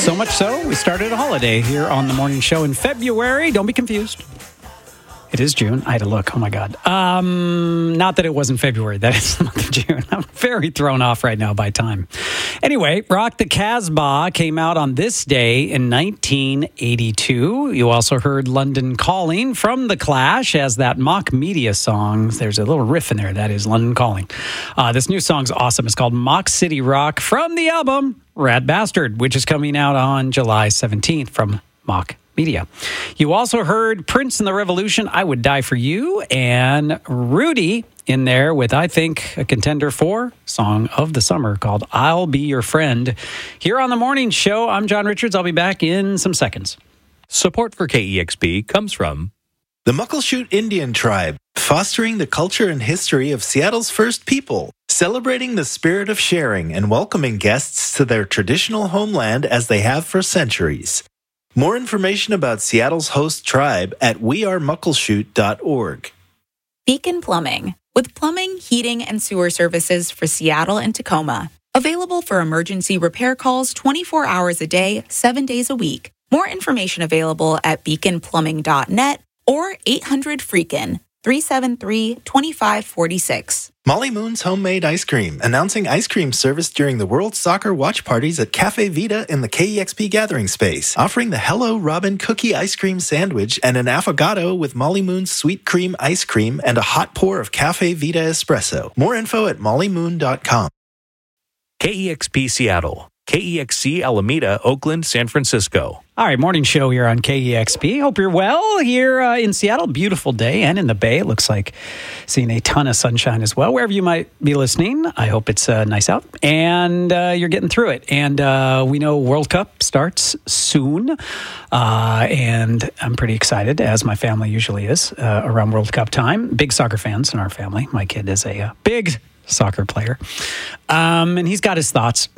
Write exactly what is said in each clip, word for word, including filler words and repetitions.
So much so, we started a holiday here on the morning show in February. Don't be confused. It is June. I had to look. Oh, my God. Um, not that it wasn't February. That is the month of June. I'm very thrown off right now by time. Anyway, Rock the Casbah came out on this day in nineteen eighty-two. You also heard London Calling from The Clash as that mock media song. There's a little riff in there. That is London Calling. Uh, this new song's awesome. It's called Mock City Rock from the album Rat Bastard, which is coming out on July seventeenth from Mock Media. You also heard Prince and the Revolution, I Would Die For You, and Rudy in there with, I think, a contender for Song of the Summer called I'll Be Your Friend. Here on the morning show, I'm John Richards. I'll be back in some seconds. Support for K E X P comes from the Muckleshoot Indian Tribe, fostering the culture and history of Seattle's first people, celebrating the spirit of sharing and welcoming guests to their traditional homeland as they have for centuries. More information about Seattle's host tribe at we are muckleshoot dot org. Beacon Plumbing, with plumbing, heating, and sewer services for Seattle and Tacoma. Available for emergency repair calls twenty-four hours a day, seven days a week. More information available at beacon plumbing dot net or eight hundred freakin, three seven three, two five four six. Molly Moon's Homemade Ice Cream, announcing ice cream service during the World Soccer watch parties at Cafe Vita in the K E X P gathering space, offering the Hello Robin cookie ice cream sandwich and an affogato with Molly Moon's sweet cream ice cream and a hot pour of Cafe Vita espresso. More info at molly moon dot com. K E X P Seattle, K E X C Alameda, Oakland, San Francisco. All right, morning show here on K E X P. Hope you're well here uh, in Seattle. Beautiful day, and in the Bay, it looks like seeing a ton of sunshine as well. Wherever you might be listening, I hope it's uh, nice out, and uh, you're getting through it. And uh, we know World Cup starts soon, uh, and I'm pretty excited, as my family usually is, uh, around World Cup time. Big soccer fans in our family. My kid is a uh, big soccer player. Um, and he's got his thoughts.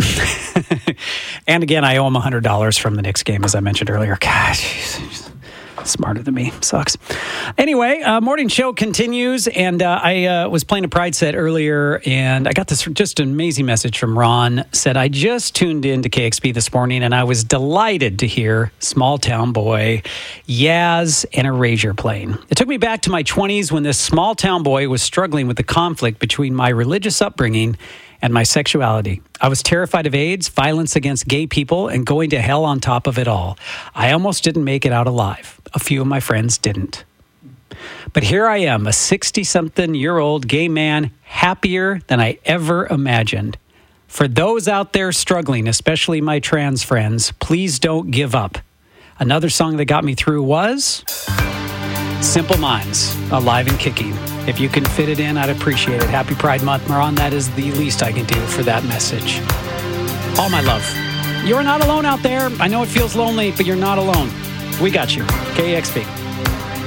And again, I owe him one hundred dollars from the Knicks game, as I mentioned earlier. Gosh, he's, he's smarter than me. Sucks. Anyway, uh, morning show continues. And uh, I uh, was playing a Pride set earlier, and I got this just an amazing message from Ron. Said, I just tuned in to K X P this morning, and I was delighted to hear Small Town Boy, Yaz, and Erasure playing. It took me back to my twenties when this small town boy was struggling with the conflict between my religious upbringing and my sexuality. I was terrified of AIDS, violence against gay people, and going to hell on top of it all. I almost didn't make it out alive. A few of my friends didn't. But here I am, a sixty-something-year-old gay man, happier than I ever imagined. For those out there struggling, especially my trans friends, please don't give up. Another song that got me through was Simple Minds, Alive and Kicking. If you can fit it in, I'd appreciate it. Happy Pride Month, Maron. That is the least I can do for that message. All my love. You're not alone out there. I know it feels lonely, but you're not alone. We got you. K E X P.